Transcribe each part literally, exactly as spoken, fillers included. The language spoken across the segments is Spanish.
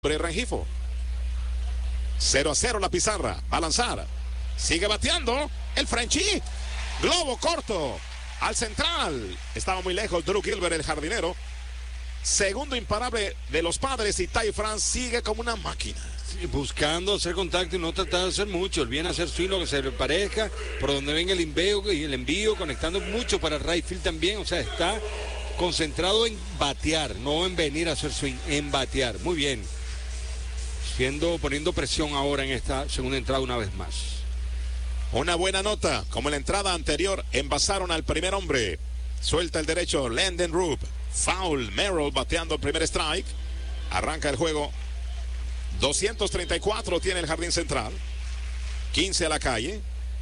Rengifo. cero a cero la pizarra. Va a lanzar. Sigue bateando. El Frenchie. Globo corto. Al central. Estaba muy lejos Drew Gilbert, el jardinero. Segundo imparable de los Padres, y Ty France sigue como una máquina. Sí, buscando hacer contacto y no tratar de hacer mucho. El bien hacer swing lo que se le parezca. Por donde venga el envío y el envío, conectando mucho para el right field también. O sea, está concentrado en batear, no en venir a hacer swing, en batear. Muy bien. Siendo, poniendo presión ahora en esta segunda entrada una vez más. Una buena nota, como en la entrada anterior, envasaron al primer hombre. Suelta el derecho, Landon Roop. Foul, Merrill bateando el primer strike. Arranca el juego. doscientos treinta y cuatro tiene el jardín central. quince a la calle.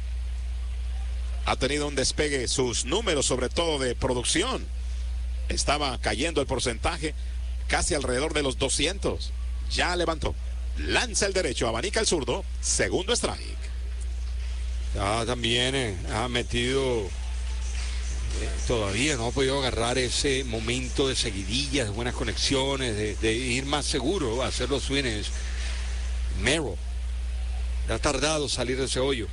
Ha tenido un despegue, sus números sobre todo de producción. Estaba cayendo el porcentaje casi alrededor de los doscientos. Ya levantó. Lanza el derecho, abanica el zurdo. Segundo strike. Ya también eh, ha metido... Eh, todavía no ha podido agarrar ese momento de seguidillas, de buenas conexiones, de, de ir más seguro a hacer los swings. Merrill ha tardado salir de ese hoyo.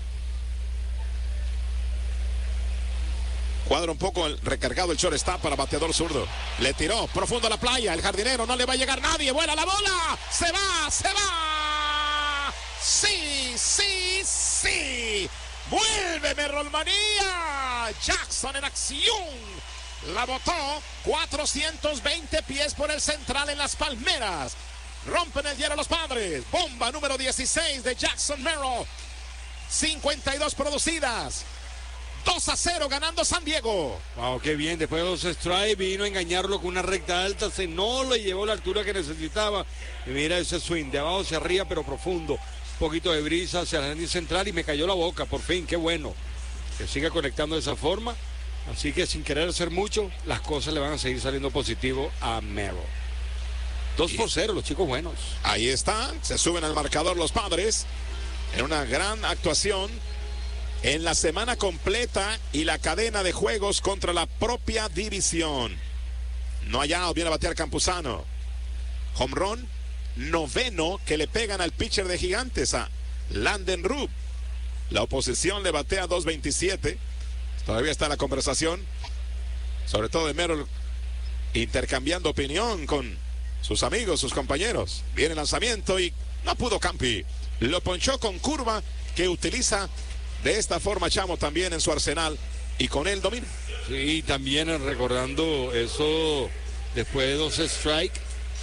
Cuadra un poco el recargado el shortstop para bateador zurdo. Le tiró profundo a la playa. El jardinero no le va a llegar nadie. Vuela la bola. Se va, se va. Sí, sí, sí. Vuelve Merrill Manía. Jackson en acción. La botó. cuatrocientos veinte pies por el central en las palmeras. Rompen el hielo los Padres. Bomba número dieciséis de Jackson Merrill. cincuenta y dos producidas. dos a cero ganando San Diego. Wow, qué bien. Después de dos strikes vino a engañarlo con una recta alta. Se no le llevó la altura que necesitaba. Y mira ese swing de abajo hacia arriba, pero profundo. Un poquito de brisa hacia el jardín central y me cayó la boca. Por fin, qué bueno. Que siga conectando de esa forma. Así que sin querer hacer mucho, las cosas le van a seguir saliendo positivo a Merrill. dos por cero, los chicos buenos. Ahí está. Se suben al marcador los Padres. En una gran actuación. En la semana completa y la cadena de juegos contra la propia división. No allá, viene a batear Campuzano. Home run noveno que le pegan al pitcher de Gigantes, a Landon Roop. La oposición le batea dos veintisiete. Todavía está la conversación, sobre todo de Merrill, intercambiando opinión con sus amigos, sus compañeros. Viene el lanzamiento y no pudo Campi. Lo ponchó con curva que utiliza de esta forma Chamo también en su arsenal, y con él domina. Sí, también recordando eso, después de dos strikes,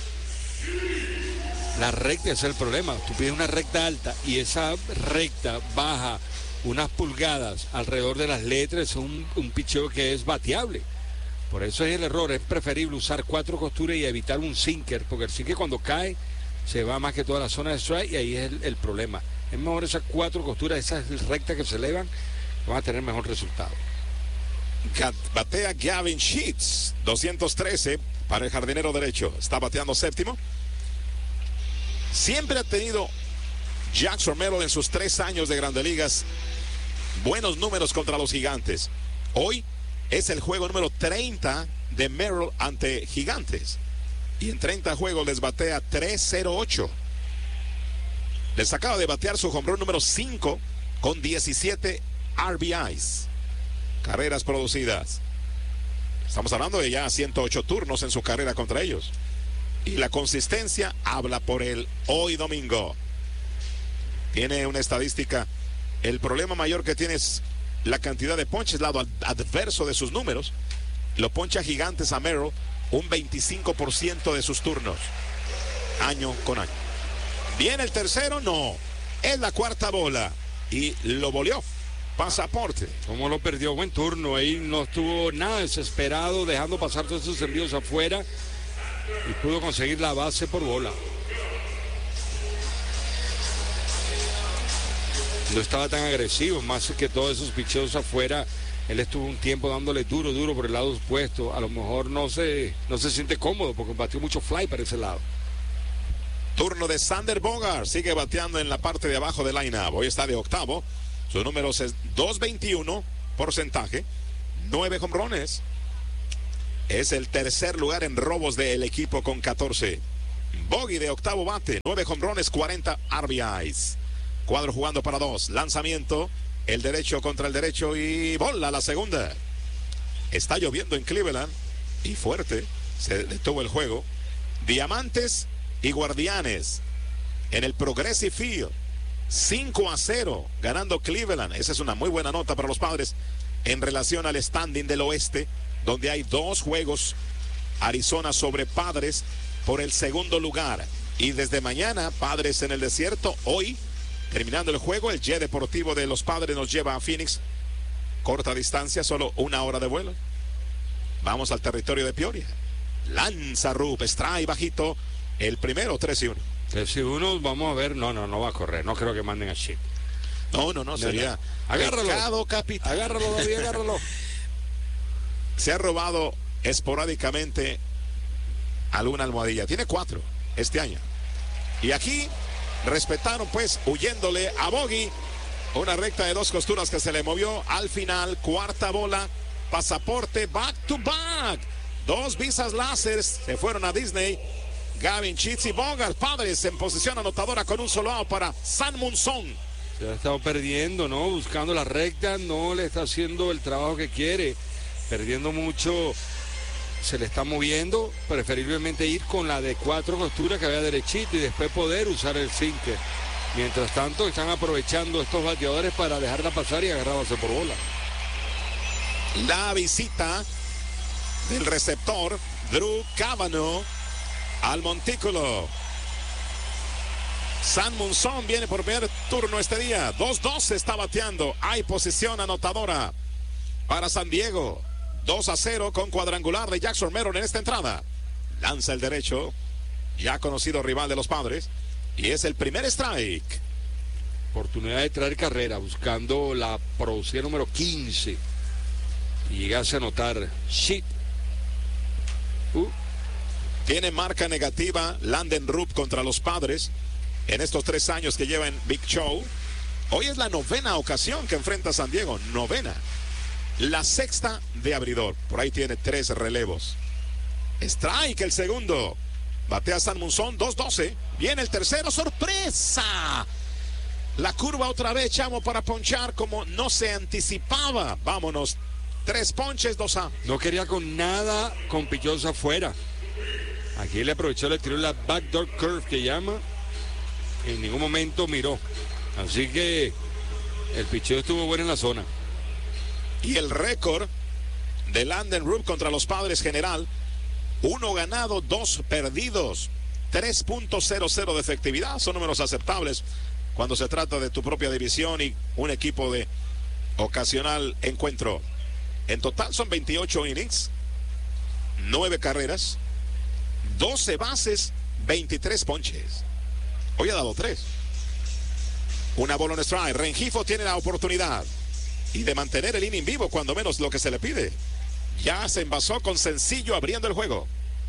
la recta es el problema. Tú pides una recta alta y esa recta baja unas pulgadas alrededor de las letras, es un, un picheo que es bateable. Por eso es el error. Es preferible usar cuatro costuras y evitar un sinker, porque el sinker cuando cae se va más que toda la zona de strike y ahí es el, el problema. Es mejor esas cuatro costuras, esas rectas que se elevan, van a tener mejor resultado. Batea Gavin Sheets, doscientos trece para el jardinero derecho. Está bateando séptimo. Siempre ha tenido Jackson Merrill en sus tres años de Grandes Ligas buenos números contra los Gigantes. Hoy es el juego número treinta de Merrill ante Gigantes. Y en treinta juegos les batea tres cero ocho. Les acaba de batear su home run número cinco con diecisiete R B Is. Carreras producidas. Estamos hablando de ya ciento ocho turnos en su carrera contra ellos. Y la consistencia habla por él hoy domingo. Tiene una estadística. El problema mayor que tiene es la cantidad de ponches, lado adverso de sus números. Lo poncha Gigantes a Merrill un veinticinco por ciento de sus turnos. Año con año. Viene el tercero, no. Es la cuarta bola. Y lo voleó. Pasaporte. Como lo perdió, buen turno. Ahí no estuvo nada desesperado, dejando pasar todos esos envíos afuera. Y pudo conseguir la base por bola. No estaba tan agresivo, más que todos esos picheos afuera. Él estuvo un tiempo dándole duro, duro por el lado opuesto. A lo mejor no se, no se siente cómodo porque batió mucho fly para ese lado. Turno de Sander Bogart. Sigue bateando en la parte de abajo del line-up. Hoy está de octavo. Su número es dos veintiuno porcentaje. nueve jonrones. Es el tercer lugar en robos del equipo con catorce. Bogey de octavo bate, nueve jonrones, cuarenta R B Is. Cuadro jugando para dos, lanzamiento, el derecho contra el derecho y bola la segunda. Está lloviendo en Cleveland y fuerte, se detuvo el juego. Diamantes y Guardianes en el Progressive Field, cinco a cero, ganando Cleveland. Esa es una muy buena nota para los Padres en relación al standing del oeste, donde hay dos juegos. Arizona sobre Padres por el segundo lugar. Y desde mañana, Padres en el desierto. Hoy, terminando el juego, el jet deportivo de los Padres nos lleva a Phoenix. Corta distancia, solo una hora de vuelo. Vamos al territorio de Peoria. Lanza Rupp, strike bajito. El primero, tres y uno. tres y uno, vamos a ver. No, no, no va a correr. No creo que manden a Chip. No, no, no, sería. No, no. Agárralo. Pecado capital. Agárralo, David, agárralo. Se ha robado esporádicamente alguna almohadilla. Tiene cuatro este año. Y aquí respetaron, pues, huyéndole a Bogey. Una recta de dos costuras que se le movió al final. Cuarta bola. Pasaporte back to back. Dos visas láser se fueron a Disney. Gavin Chitz y Bogart, Padres en posición anotadora con un solo out para San Munson. Se ha estado perdiendo, ¿no? Buscando la recta, no le está haciendo el trabajo que quiere. Perdiendo mucho, se le está moviendo. Preferiblemente ir con la de cuatro costuras que había derechito y después poder usar el sinker. Mientras tanto, están aprovechando estos bateadores para dejarla pasar y agarrarse por bola. La visita del receptor Drew Cavanaugh al montículo. San Munson viene por primer turno este día. dos dos se está bateando. Hay posición anotadora para San Diego. dos a cero con cuadrangular de Jackson Merrill en esta entrada. Lanza el derecho. Ya conocido rival de los Padres. Y es el primer strike. Oportunidad de traer carrera. Buscando la producción número quince. Y llegase a anotar. Shit. Uh. Tiene marca negativa Landon Rupp contra los Padres en estos tres años que lleva en Big Show. Hoy es la novena ocasión que enfrenta a San Diego. Novena. La sexta de abridor. Por ahí tiene tres relevos. Strike el segundo. Batea San Munson, dos doce. Viene el tercero. ¡Sorpresa! La curva otra vez, Chamo, para ponchar como no se anticipaba. Vámonos. Tres ponches, dos a. No quería con nada con Pichosa afuera. Aquí le aprovechó, le tiró la backdoor curve que llama. En ningún momento miró. Así que el picheo estuvo bueno en la zona. Y el récord de Landon Rupp contra los Padres general. Uno ganado, dos perdidos. tres punto cero cero de efectividad. Son números aceptables cuando se trata de tu propia división y un equipo de ocasional encuentro. En total son veintiocho innings. nueve carreras. doce bases, veintitrés ponches. Hoy ha dado tres. Una bola en strike. Rengifo tiene la oportunidad y de mantener el inning vivo, cuando menos lo que se le pide. Ya se envasó con sencillo abriendo el juego.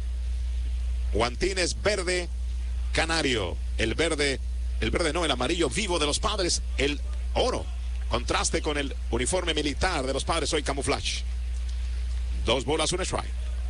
Guantines verde canario. El verde, el verde no, el amarillo vivo de los Padres. El oro. Contraste con el uniforme militar de los Padres, hoy camuflaje. Dos bolas, un strike.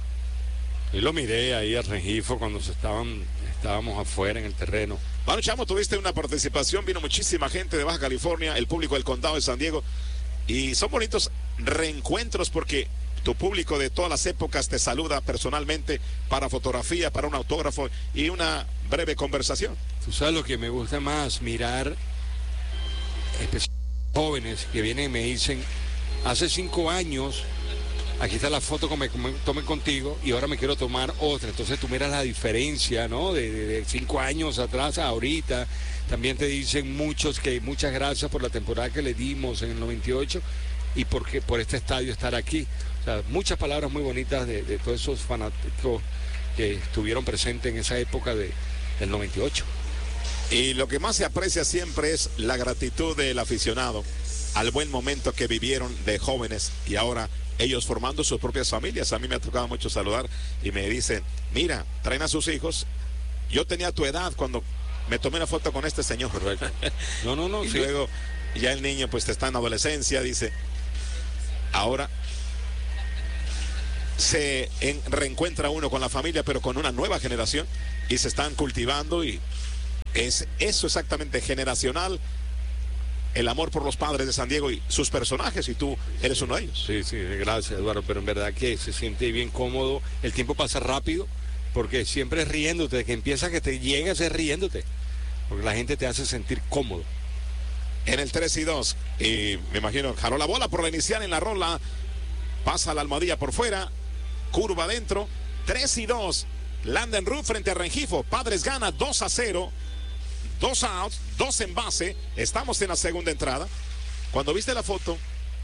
Y lo miré ahí a Rengifo cuando se estaban, estábamos afuera en el terreno. Bueno, Chamo, tuviste una participación, vino muchísima gente de Baja California, el público del condado de San Diego, y son bonitos reencuentros porque tu público de todas las épocas te saluda personalmente para fotografía, para un autógrafo y una breve conversación. Tú sabes lo que me gusta más, mirar especialmente jóvenes que vienen y me dicen, hace cinco años aquí está la foto que me tomé contigo y ahora me quiero tomar otra. Entonces tú miras la diferencia, ¿no? De, de, de cinco años atrás a ahorita. También te dicen muchos que muchas gracias por la temporada que le dimos en el noventa y ocho y porque, por este estadio estar aquí. O sea, muchas palabras muy bonitas de, de todos esos fanáticos que estuvieron presentes en esa época de, del noventa y ocho. Y lo que más se aprecia siempre es la gratitud del aficionado al buen momento que vivieron de jóvenes y ahora ellos formando sus propias familias. A mí me ha tocado mucho saludar y me dicen, mira, traen a sus hijos. Yo tenía tu edad cuando me tomé una foto con este señor. No, no, no. Y sí. luego ya el niño pues está en adolescencia, dice, ahora se en, reencuentra uno con la familia, pero con una nueva generación y se están cultivando, y es eso exactamente generacional. El amor por los Padres de San Diego y sus personajes, y tú eres uno de ellos. Sí, sí, gracias, Eduardo, pero en verdad que se siente bien cómodo, el tiempo pasa rápido, porque siempre es riéndote, que empieza que te llegas es riéndote, porque la gente te hace sentir cómodo. En el tres y dos, y me imagino, jaló la bola por la inicial en la rola, pasa la almohadilla por fuera, curva adentro, tres y dos, Landen Rupp frente a Rengifo, Padres gana dos a cero. Dos outs, dos en base. Estamos en la segunda entrada. Cuando viste la foto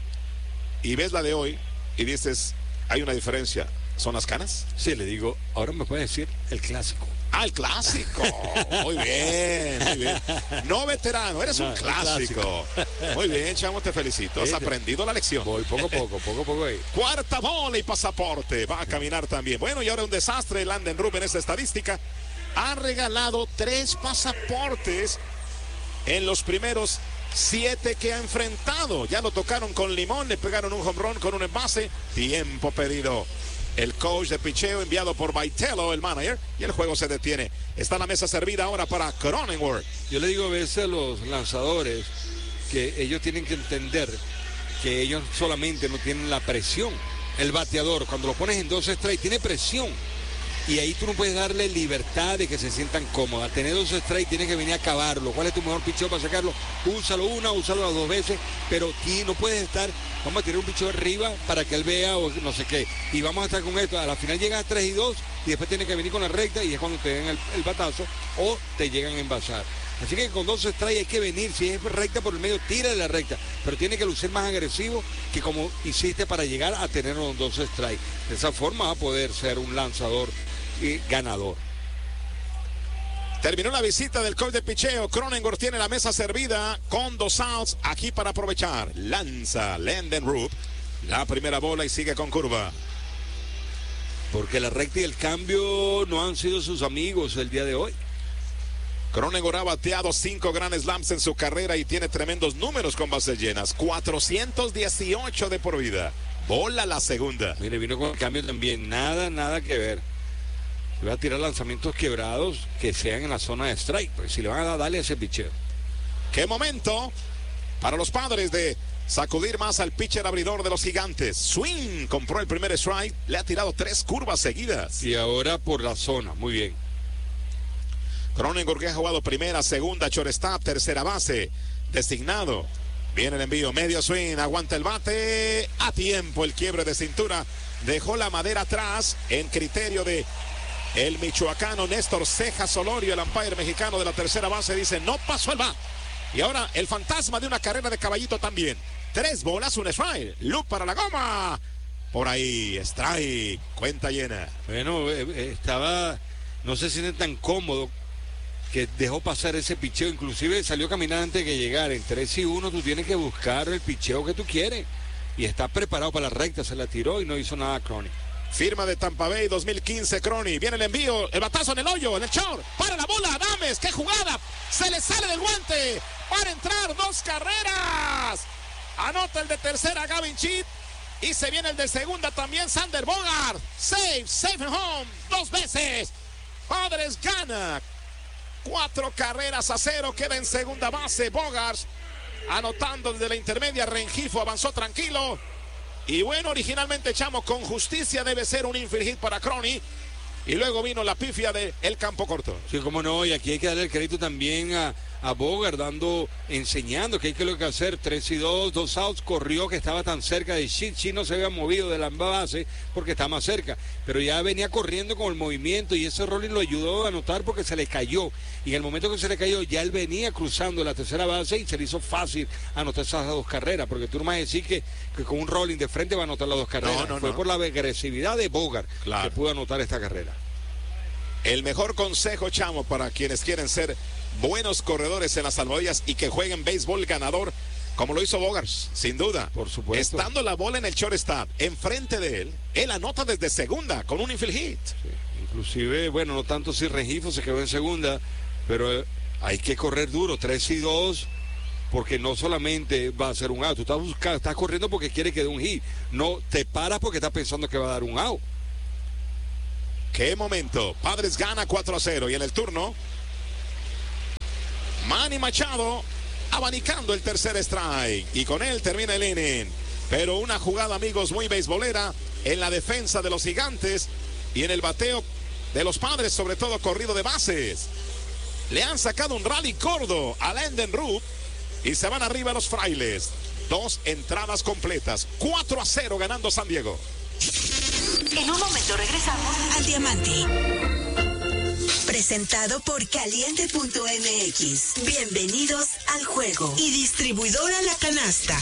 y ves la de hoy y dices, hay una diferencia, ¿son las canas? Sí, le digo, ahora me puede decir el clásico. Ah, el clásico. Muy bien, muy bien. No veterano, eres no, un clásico. clásico. Muy bien, chamo, te felicito. Has sí, aprendido la lección. Voy poco a poco, poco a poco ahí. Cuarta bola y pasaporte. Va a caminar también. Bueno, y ahora un desastre. Landen Rupp en esta estadística. Ha regalado tres pasaportes en los primeros siete que ha enfrentado. Ya lo tocaron con limón, le pegaron un home run con un envase. Tiempo pedido. El coach de picheo enviado por Baitello, el manager, y el juego se detiene. Está la mesa servida ahora para Cronenworth. Yo le digo a veces a los lanzadores que ellos tienen que entender que ellos solamente no tienen la presión. El bateador, cuando lo pones en dos strikes, tiene presión. Y ahí tú no puedes darle libertad de que se sientan cómodos. Al tener dos strikes tienes que venir a acabarlo. ¿Cuál es tu mejor picheo para sacarlo? Úsalo una, úsalo las dos veces, pero aquí no puedes estar, vamos a tirar un picheo arriba para que él vea o no sé qué. Y vamos a estar con esto. A la final llegas a tres y dos y después tienes que venir con la recta y es cuando te den el, el batazo o te llegan a envasar. Así que con dos strikes hay que venir. Si es recta por el medio, tira de la recta. Pero tiene que lucir más agresivo que como hiciste para llegar a tener los dos strikes. De esa forma va a poder ser un lanzador y ganador. Terminó la visita del coach de picheo. Cronenworth tiene la mesa servida con dos outs aquí para aprovechar. Lanza Landen Rupp la primera bola y sigue con curva. Porque la recta y el cambio no han sido sus amigos el día de hoy. Cronenworth ha bateado cinco Grand Slams en su carrera y tiene tremendos números con bases llenas. cuatrocientos dieciocho de por vida. Bola la segunda. Mire, vino con el cambio también. Nada, nada que ver. Le va a tirar lanzamientos quebrados que sean en la zona de strike. Pues si le van a dar, dale ese picheo. Qué momento para los Padres de sacudir más al pitcher abridor de los Gigantes. Swing, compró el primer strike. Le ha tirado tres curvas seguidas. Y ahora por la zona. Muy bien. Cronenworth, que ha jugado primera, segunda, shortstop, tercera base, designado. Viene el envío, medio swing, aguanta el bate, a tiempo el quiebre de cintura, dejó la madera atrás en criterio de el michoacano Néstor Cejas Olorio, el umpire mexicano de la tercera base, dice no pasó el bat. Y ahora el fantasma de una carrera de caballito también. Tres bolas, un strike, loop para la goma. Por ahí, strike, cuenta llena. Bueno, estaba, no se siente tan cómodo que dejó pasar ese picheo, inclusive salió caminando antes de que llegara. En tres y uno tú tienes que buscar el picheo que tú quieres. Y está preparado para la recta, se la tiró y no hizo nada Crony. Firma de Tampa Bay dos mil quince, Crony. Viene el envío, el batazo en el hoyo, en el short. Para la bola, Adames, qué jugada. Se le sale del guante para entrar, dos carreras. Anota el de tercera, Gavin Chip. Y se viene el de segunda también, Sander Bogart. Save, save and home, dos veces. Padres gana. Cuatro carreras a cero, queda en segunda base Bogart, anotando desde la intermedia. Rengifo avanzó tranquilo. Y bueno, originalmente, Chamo, con justicia debe ser un infield hit para Crony. Y luego vino la pifia del campo corto. Sí, cómo no, y aquí hay que darle el crédito también a, a Bogart, dando, enseñando que hay que lo que hacer. Tres y dos, dos outs, corrió que estaba tan cerca de Shit. Shit no se había movido de la base porque está más cerca, pero ya venía corriendo con el movimiento y ese rolling lo ayudó a anotar porque se le cayó. Y en el momento que se le cayó, ya él venía cruzando la tercera base y se le hizo fácil anotar esas dos carreras, porque tú no me vas a decir que, que con un rolling de frente va a anotar las dos carreras. No, no, Fue no. por la agresividad de Bogart, claro, que pudo anotar esta carrera. El mejor consejo, Chamo, para quienes quieren ser buenos corredores en las almohadillas y que jueguen béisbol ganador, como lo hizo Bogart, sin duda. Por supuesto. Estando la bola en el shortstop, enfrente de él, él anota desde segunda con un infield hit. Sí. Inclusive, bueno, no tanto si Rengifo se quedó en segunda, pero hay que correr duro, tres y dos, porque no solamente va a ser un out, tú estás buscando, estás corriendo porque quieres que dé un hit, no te paras porque estás pensando que va a dar un out. ¡Qué momento! Padres gana cuatro a cero y en el turno, Manny Machado abanicando el tercer strike y con él termina el inning. Pero una jugada, amigos, muy beisbolera en la defensa de los Gigantes y en el bateo de los Padres, sobre todo corrido de bases. Le han sacado un rally gordo a Lenden Rupp y se van arriba los Frailes. Dos entradas completas, cuatro a cero ganando San Diego. En un momento regresamos al Diamante. Presentado por Caliente punto M X. Bienvenidos al juego. Y distribuidora La Canasta.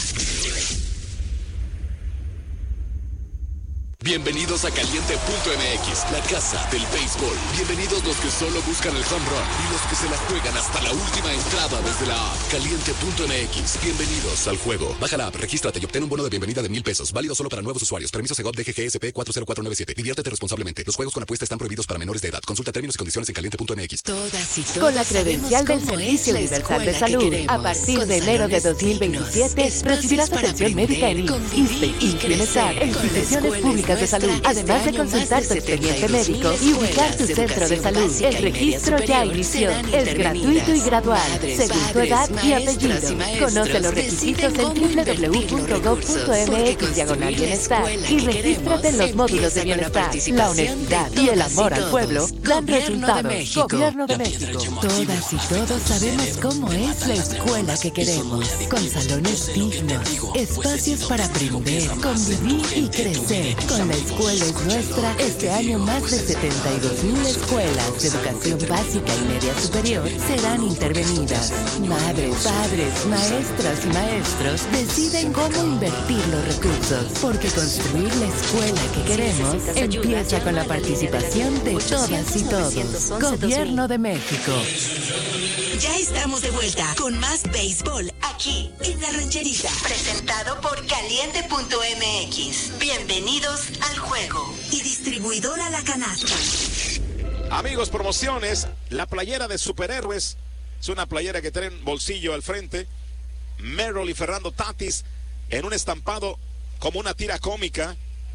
Bienvenidos a Caliente punto M X, la casa del béisbol. Bienvenidos los que solo buscan el home run y los que se la juegan hasta la última entrada desde la app. Caliente punto M X, bienvenidos al juego. Baja la app, regístrate y obtén un bono de bienvenida de mil pesos. Válido solo para nuevos usuarios. Permiso Segov D G G S P cuatro cero cuatro nueve siete. Diviértete responsablemente. Los juegos con apuesta están prohibidos para menores de edad. Consulta términos y condiciones en Caliente punto M X. Todas y todas Con la credencial del Servicio Universal de Salud, a partir de enero de dos mil veintisiete, recibirás atención médica en I M S S, ISSSTE y Bienestar en instituciones públicas de salud. Además de consultar tu expediente médico y ubicar tu centro de salud. El registro ya inició. Es gratuito y gradual, según tu edad y apellido. Conoce los requisitos en doble u doble u doble u punto gov punto m x diagonal bienestar y regístrate en los módulos de bienestar. La honestidad y el amor al pueblo dan resultados. Gobierno de México. Todas y todos sabemos cómo es la escuela que queremos. Con salones dignos, espacios para aprender, convivir y crecer. Con la escuela es nuestra, este año más de setenta y dos mil escuelas de educación básica y media superior serán intervenidas. Madres, padres, maestras y maestros deciden cómo invertir los recursos, porque construir la escuela que queremos empieza con la participación de todas y todos. Gobierno de México. Ya estamos de vuelta con más béisbol aquí en La Rancherita. Presentado por Caliente punto M X. Bienvenidos al juego. Y distribuidora La Canasta. Amigos, promociones. La playera de superhéroes es una playera que tiene un bolsillo al frente. Merrill y Fernando Tatis en un estampado como una tira cómica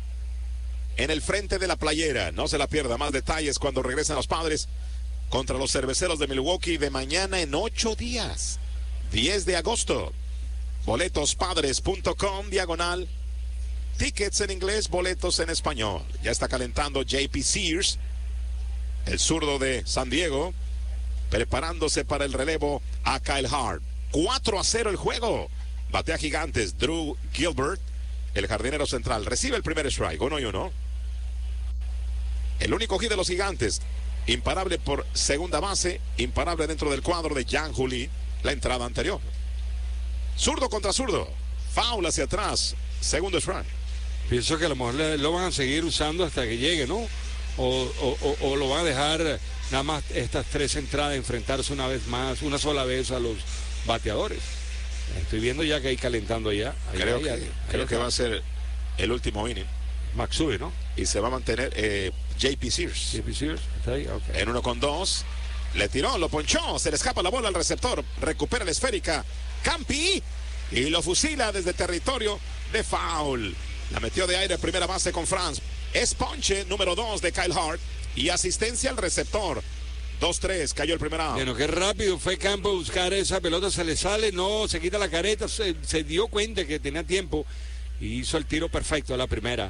en el frente de la playera. No se la pierda. Más detalles cuando regresan los Padres contra los Cerveceros de Milwaukee de mañana en ocho días. diez de agosto. boletospadres punto com diagonal. Tickets en inglés, boletos en español. Ya está calentando J P Sears, el zurdo de San Diego, preparándose para el relevo a Kyle Hart. cuatro a cero el juego. Batea Gigantes. Drew Gilbert, el jardinero central, recibe el primer strike. Uno y uno. El único hit de los Gigantes. Imparable por segunda base, imparable dentro del cuadro de Jan Juli, la entrada anterior. Zurdo contra zurdo. Foul hacia atrás. Segundo strike. Pienso que a lo mejor le- lo van a seguir usando hasta que llegue, ¿no? O, o- o- o lo van a dejar nada más estas tres entradas, enfrentarse una vez más, una sola vez a los bateadores. Estoy viendo ya que hay calentando allá. Allá, Creo allá, que, allá creo está que va a ser el último inning. Matsui, ¿no? Y se va a mantener eh, J P Sears. J P Sears, ¿está ahí? Ok. En uno con dos. Le tiró, lo ponchó. Se le escapa la bola al receptor. Recupera la esférica. Campi. Y lo fusila desde territorio de foul. La metió de aire primera base con Franz. Es ponche número dos de Kyle Hart. Y asistencia al receptor. dos tres. Cayó el primer out. Bueno, qué rápido fue Campo a buscar esa pelota, se le sale, no, se quita la careta, se, se dio cuenta que tenía tiempo y hizo el tiro perfecto a la primera.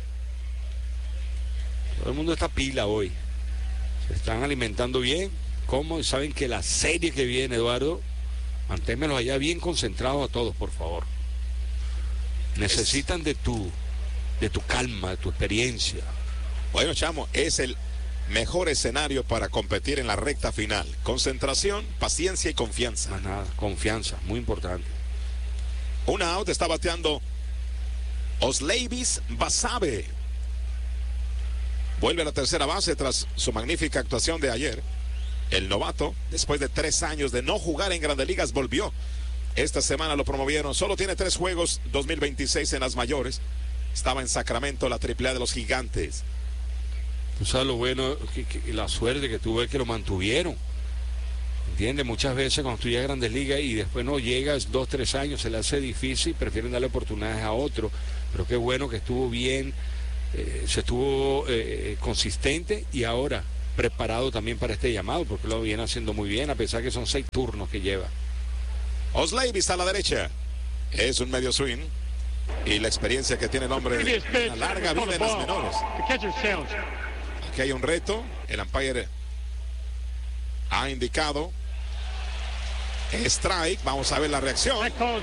Todo el mundo está pila hoy. Se están alimentando bien. ¿Cómo? Saben que la serie que viene, Eduardo, manténmelos allá bien concentrados a todos, por favor. Necesitan de tu, de tu calma, de tu experiencia. Bueno, chamo, es el mejor escenario para competir en la recta final. Concentración, paciencia y confianza. Más nada, confianza, muy importante. Un out está bateando Osleivis Basabe. Vuelve a la tercera base tras su magnífica actuación de ayer. El novato, después de tres años de no jugar en Grandes Ligas, volvió. Esta semana lo promovieron. Solo tiene tres juegos dos mil veintiséis en las mayores. Estaba en Sacramento, la triple A de los Gigantes. Tú sabes lo bueno, que, que- la suerte que tuve que lo mantuvieron. ¿Entiendes? Muchas veces cuando tú llegas a Grandes Ligas y después no llegas dos, tres años, se le hace difícil, prefieren darle oportunidades a otro. Pero qué bueno que estuvo bien eh, se estuvo eh, consistente y ahora preparado también para este llamado, porque lo viene haciendo muy bien, a pesar que son seis turnos que lleva. Oslavis a la derecha. Es un medio swing. Y la experiencia que tiene el hombre, una larga vida en las menores. Aquí hay un reto. El umpire ha indicado strike. Vamos a ver la reacción.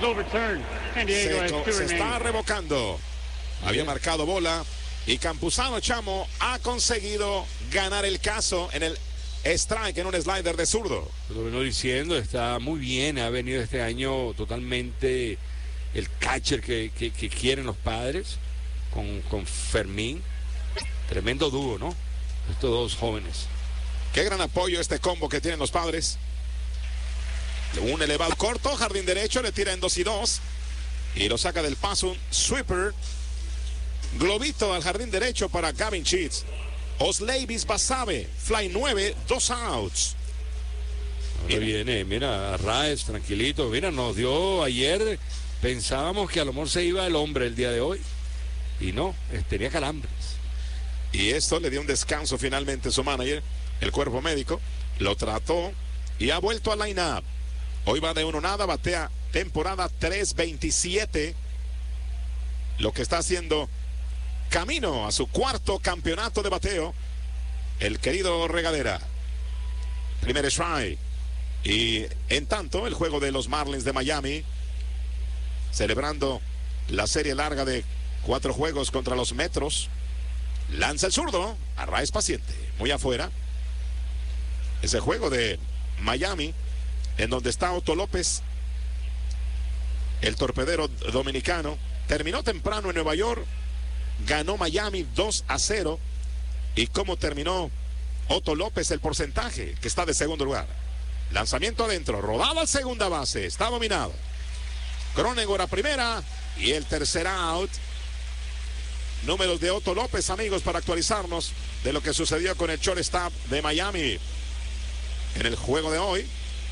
Se, se está revocando. Había marcado bola. Y Campuzano Chamo ha conseguido ganar el caso en el strike, en un slider de zurdo. Lo vengo diciendo, está muy bien. Ha venido este año totalmente el catcher que, que, que quieren los Padres con, con Fermín. Tremendo dúo, ¿no? Estos dos jóvenes. Qué gran apoyo este combo que tienen los Padres. Un elevado corto, jardín derecho, le tira en dos y dos. Y lo saca del paso un sweeper. Globito al jardín derecho para Gavin Sheets. Oslavis Basabe, fly nueve, dos outs. Ahora viene, mira, Arraez, tranquilito. Mira, nos dio ayer, pensábamos que a lo mejor se iba el hombre el día de hoy. Y no, tenía calambres. Y esto le dio un descanso finalmente a su manager. El cuerpo médico lo trató y ha vuelto al line-up. Hoy va de uno nada, batea temporada tres veintisiete. Lo que está haciendo camino a su cuarto campeonato de bateo, el querido Regadera. Primer strike. Y en tanto, el juego de los Marlins de Miami, celebrando la serie larga de cuatro juegos contra los Metros. Lanza el zurdo, Arraez paciente, muy afuera. Ese juego de Miami, en donde está Otto López, el torpedero dominicano, terminó temprano en Nueva York. Ganó Miami dos a cero. ¿Y cómo terminó Otto López el porcentaje? Que está de segundo lugar. Lanzamiento adentro, rodado a segunda base, está dominado. Cronenworth a primera y el tercer out. Números de Otto López, amigos, para actualizarnos de lo que sucedió con el shortstop de Miami en el juego de hoy.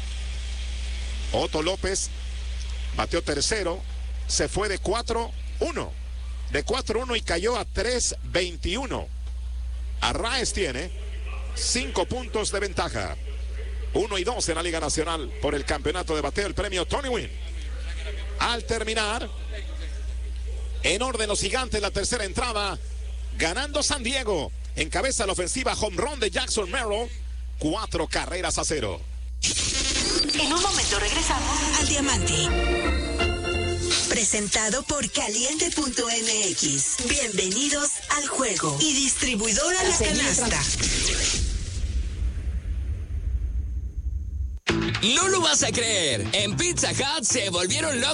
Otto López bateó tercero, se fue de cuatro uno. De cuatro uno y cayó a tres veintiuno. Arraez tiene cinco puntos de ventaja. uno y dos en la Liga Nacional por el campeonato de bateo, el premio Tony Gwynn. Al terminar, en orden los Gigantes, la tercera entrada, ganando San Diego. Encabeza la ofensiva, home run de Jackson Merrill. Cuatro carreras a cero. En un momento regresamos al Diamante. Presentado por Caliente punto M X. Bienvenidos al juego. Y distribuidora La Canasta. No lo vas a creer. En Pizza Hut se volvieron locos